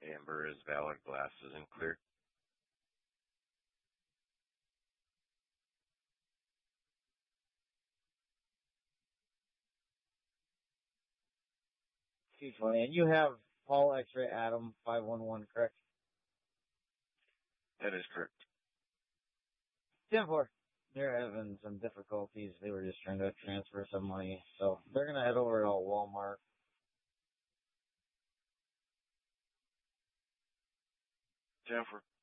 Amber is valid, glasses and clear. $220. And you have Paul X-Ray Adam 511, correct? That is correct. 10-4. They're having some difficulties. They were just trying to transfer some money. So they're going to head over to Walmart. 10-4.